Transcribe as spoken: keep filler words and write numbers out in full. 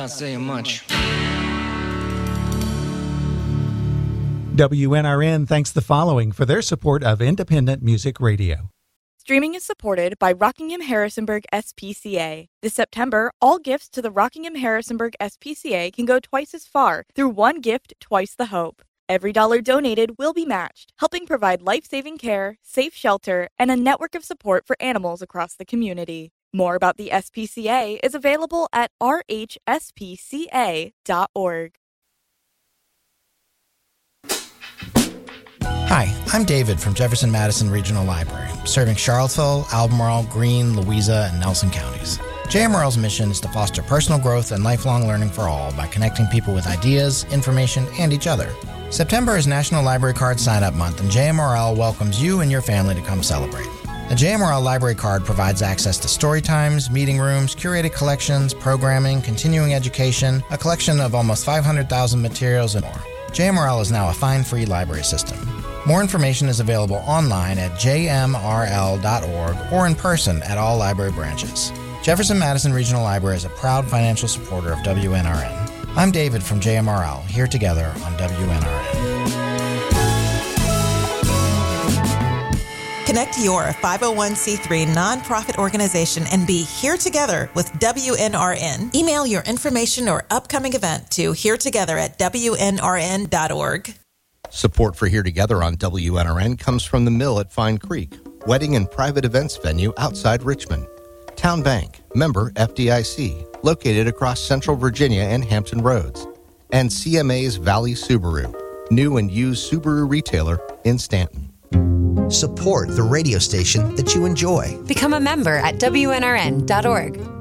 not saying much. W N R N thanks the following for their support of independent music radio. Streaming is supported by Rockingham Harrisonburg S P C A. This September, all gifts to the Rockingham Harrisonburg S P C A can go twice as far through one gift, twice the hope. Every dollar donated will be matched, helping provide life-saving care, safe shelter, and a network of support for animals across the community. More about the S P C A is available at r h s p c a dot org. Hi, I'm David from Jefferson Madison Regional Library, serving Charlottesville, Albemarle, Greene, Louisa, and Nelson counties. J M R L's mission is to foster personal growth and lifelong learning for all by connecting people with ideas, information, and each other. September is National Library Card Sign-Up Month, and J M R L welcomes you and your family to come celebrate. The J M R L Library Card provides access to story times, meeting rooms, curated collections, programming, continuing education, a collection of almost five hundred thousand materials, and more. J M R L is now a fine-free library system. More information is available online at j m r l dot org or in person at all library branches. Jefferson Madison Regional Library is a proud financial supporter of W N R N. I'm David from J M R L, here together on W N R N. Connect your five oh one c three nonprofit organization and be here together with W N R N. Email your information or upcoming event to here together at w n r n dot org. Support for Here Together on W N R N comes from the Mill at Fine Creek, wedding and private events venue outside Richmond. Town Bank, member F D I C, located across Central Virginia and Hampton Roads. And C M A's Valley Subaru, new and used Subaru retailer in Stanton. Support the radio station that you enjoy. Become a member at w n r n dot org.